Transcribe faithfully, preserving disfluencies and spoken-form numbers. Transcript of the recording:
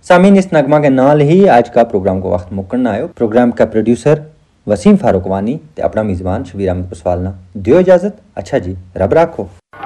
सामीन इस नगमा के नाल ही आज का प्रोग्राम को वक्त मुकरना आयो। प्रोग्राम का प्रोड्यूसर वसीम फारूक वानी ते अपना मेजबान शबीर अहमद पसवालना दियो इजाजत। अच्छा जी, रब राखो।